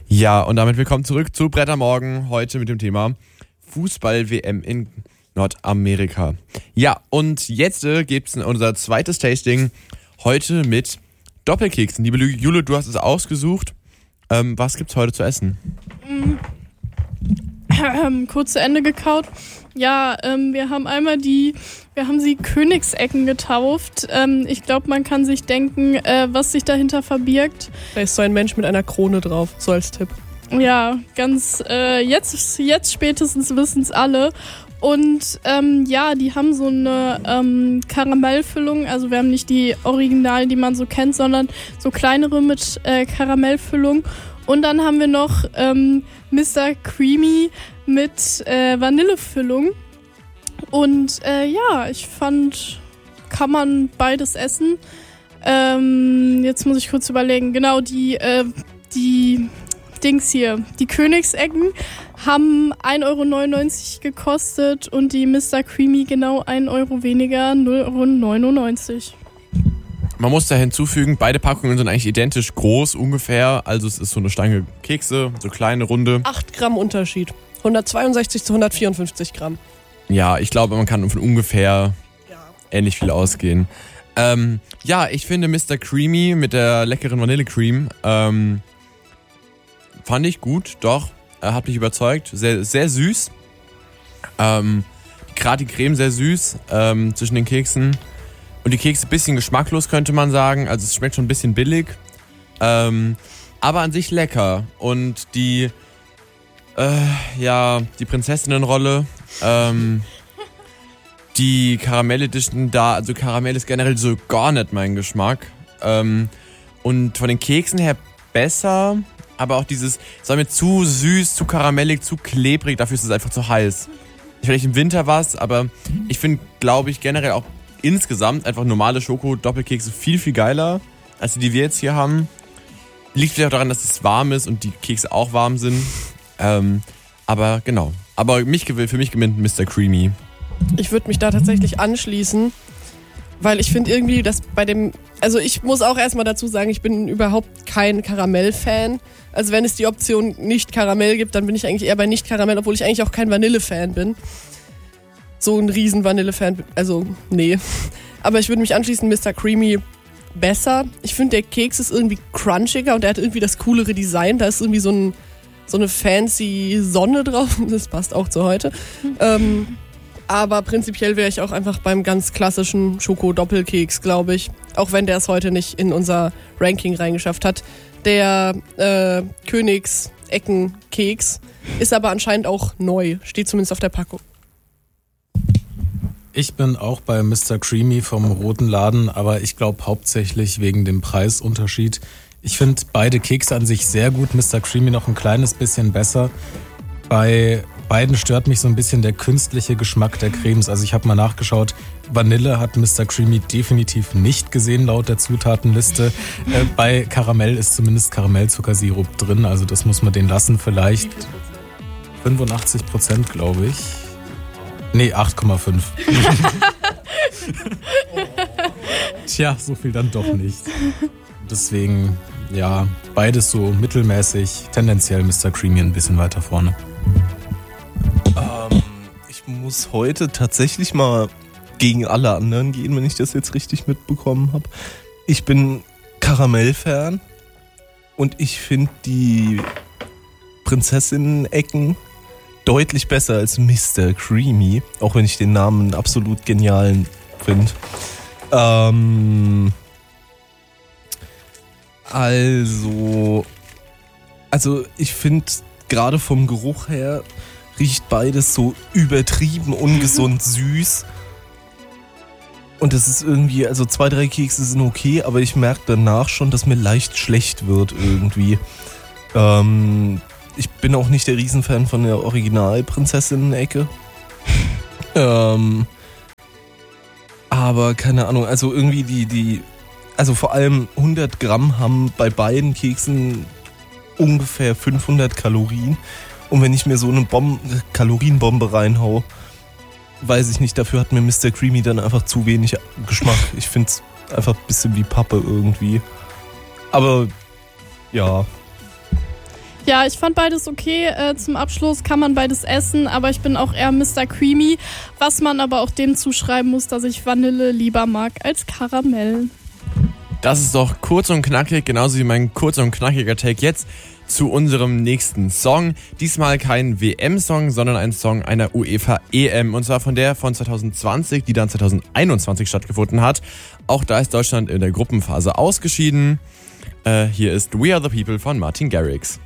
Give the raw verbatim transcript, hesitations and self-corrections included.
Ja, und damit willkommen zurück zu Brettermorgen, heute mit dem Thema Fußball-W M in Nordamerika. Ja, und jetzt äh, gibt es unser zweites Tasting, heute mit Doppelkeksen. Liebe Jule, du hast es ausgesucht. Ähm, was gibt's heute zu essen? Mm. Ähm, kurz zu Ende gekaut. Ja, ähm, wir haben einmal die, wir haben sie Königsecken getauft. Ähm, ich glaube, man kann sich denken, äh, was sich dahinter verbirgt. Da ist so ein Mensch mit einer Krone drauf, so als Tipp. Ja, ganz, äh, jetzt, jetzt spätestens wissen es alle. Und ähm, ja, die haben so eine ähm, Karamellfüllung. Also wir haben nicht die Originalen, die man so kennt, sondern so kleinere mit äh, Karamellfüllung. Und dann haben wir noch ähm, Mister Creamy mit äh, Vanillefüllung. Und äh, ja, ich fand, kann man beides essen. Ähm, jetzt muss ich kurz überlegen. Genau, die, äh, die Dings hier, die Königsecken haben ein Euro neunundneunzig gekostet und die Mister Creamy genau ein Euro weniger, null Euro neunundneunzig. Man muss da hinzufügen, beide Packungen sind eigentlich identisch groß ungefähr. Also es ist so eine Stange Kekse, so kleine, runde. acht Gramm Unterschied. hundertzweiundsechzig zu hundertvierundfünfzig Gramm. Ja, ich glaube, man kann von ungefähr ja. ähnlich viel ausgehen. Ähm, ja, ich finde Mister Creamy mit der leckeren Vanillecreme ähm, fand ich gut, doch. Er hat mich überzeugt. Sehr, sehr süß. Ähm, gerade die Creme sehr süß ähm, zwischen den Keksen. Und die Kekse ein bisschen geschmacklos, könnte man sagen. Also es schmeckt schon ein bisschen billig. Ähm, aber an sich lecker. Und die, äh, ja, die Prinzessinnenrolle, ähm, die Karamell Edition da, also Karamell ist generell so gar nicht mein Geschmack. Ähm, und von den Keksen her besser, aber auch dieses, es war mir zu süß, zu karamellig, zu klebrig, dafür ist es einfach zu heiß. Vielleicht im Winter was, aber ich finde, glaube ich, generell auch insgesamt einfach normale Schoko-Doppelkekse viel, viel geiler, als die, die wir jetzt hier haben. Liegt vielleicht auch daran, dass es warm ist und die Kekse auch warm sind. Ähm, aber genau. Aber mich, für mich gewinnt Mister Creamy. Ich würde mich da tatsächlich anschließen, weil ich finde irgendwie, dass bei dem, also ich muss auch erstmal dazu sagen, ich bin überhaupt kein Karamell-Fan. Also wenn es die Option nicht Karamell gibt, dann bin ich eigentlich eher bei nicht Karamell, obwohl ich eigentlich auch kein Vanille-Fan bin. So ein riesen Vanille-Fan, also nee. Aber ich würde mich anschließen, Mister Creamy besser. Ich finde, der Keks ist irgendwie crunchiger und der hat irgendwie das coolere Design. Da ist irgendwie so, ein, so eine fancy Sonne drauf. Das passt auch zu heute. Ähm, aber prinzipiell wäre ich auch einfach beim ganz klassischen Schoko-Doppelkeks, glaube ich. Auch wenn der es heute nicht in unser Ranking reingeschafft hat. Der äh, Königsecken-Keks ist aber anscheinend auch neu. Steht zumindest auf der Packung. Ich bin auch bei Mister Creamy vom Roten Laden, aber ich glaube hauptsächlich wegen dem Preisunterschied. Ich finde beide Kekse an sich sehr gut, Mister Creamy noch ein kleines bisschen besser. Bei beiden stört mich so ein bisschen der künstliche Geschmack der Cremes. Also ich habe mal nachgeschaut, Vanille hat Mister Creamy definitiv nicht gesehen laut der Zutatenliste. Äh, bei Karamell ist zumindest Karamellzuckersirup drin, also das muss man den lassen. Vielleicht fünfundachtzig Prozent, glaube ich. Nee, acht Komma fünf. Tja, so viel dann doch nicht. Deswegen, ja, beides so mittelmäßig. Tendenziell Mister Creamy ein bisschen weiter vorne. Ähm, ich muss heute tatsächlich mal gegen alle anderen gehen, wenn ich das jetzt richtig mitbekommen habe. Ich bin Karamell-Fan und ich finde die Prinzessinnen-Ecken deutlich besser als Mister Creamy, auch wenn ich den Namen einen absolut genialen finde. Ähm, also, also ich finde gerade vom Geruch her riecht beides so übertrieben ungesund süß. Und das ist irgendwie, also zwei, drei Kekse sind okay, aber ich merke danach schon, dass mir leicht schlecht wird irgendwie. Ähm, Ich bin auch nicht der Riesenfan von der Original-Prinzessinnen-Ecke. ähm, aber keine Ahnung, also irgendwie die, die, also vor allem hundert Gramm haben bei beiden Keksen ungefähr fünfhundert Kalorien. Und wenn ich mir so eine Bombe, Kalorienbombe reinhau, weiß ich nicht, dafür hat mir Mister Creamy dann einfach zu wenig Geschmack. Ich finde es einfach ein bisschen wie Pappe irgendwie. Aber ja. Ja, ich fand beides okay. Äh, zum Abschluss kann man beides essen, aber ich bin auch eher Mister Creamy, was man aber auch dem zuschreiben muss, dass ich Vanille lieber mag als Karamell. Das ist doch kurz und knackig, genauso wie mein kurz und knackiger Take jetzt zu unserem nächsten Song. Diesmal kein W M-Song, sondern ein Song einer UEFA-E M. Und zwar von der von zwanzig zwanzig, die dann zwanzig einundzwanzig stattgefunden hat. Auch da ist Deutschland in der Gruppenphase ausgeschieden. Äh, hier ist We Are The People von Martin Garrix.